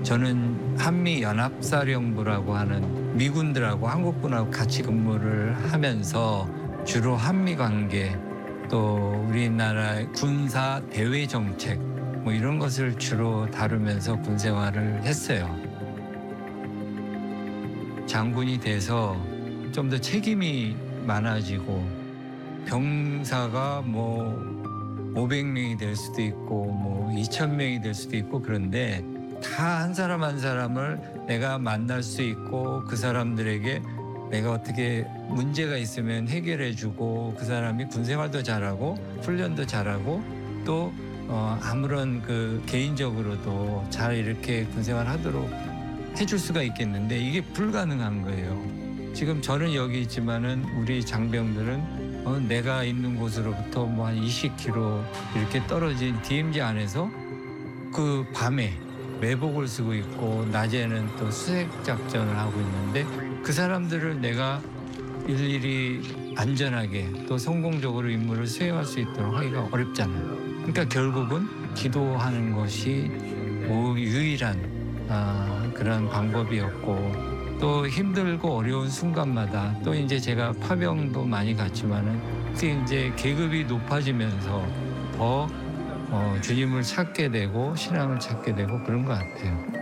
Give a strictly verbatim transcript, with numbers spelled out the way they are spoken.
저는 한미연합사령부라고 하는 미군들하고 한국군하고 같이 근무를 하면서 주로 한미 관계 또 우리나라의 군사 대외 정책 뭐 이런 것을 주로 다루면서 군 생활을 했어요. 장군이 돼서 좀 더 책임이 많아지고 병사가 뭐 오백 명이 될 수도 있고 뭐 이천 명이 될 수도 있고 그런데 다 한 사람 한 사람을 내가 만날 수 있고 그 사람들에게 내가 어떻게 문제가 있으면 해결해주고 그 사람이 군생활도 잘하고 훈련도 잘하고 또 어 아무런 그 개인적으로도 잘 이렇게 군생활 하도록 해줄 수가 있겠는데 이게 불가능한 거예요. 지금 저는 여기 있지만은 우리 장병들은 어 내가 있는 곳으로부터 뭐 한 이십 킬로미터 이렇게 떨어진 디엠지 안에서 그 밤에 매복을 쓰고 있고 낮에는 또 수색 작전을 하고 있는데 그 사람들을 내가 일일이 안전하게 또 성공적으로 임무를 수행할 수 있도록 하기가 어렵잖아요. 그러니까 결국은 기도하는 것이 유일한 아, 그런 방법이었고 또 힘들고 어려운 순간마다 또 이제 제가 파병도 많이 갔지만은 그때 이제 계급이 높아지면서 더 어, 주님을 찾게 되고 신앙을 찾게 되고 그런 것 같아요.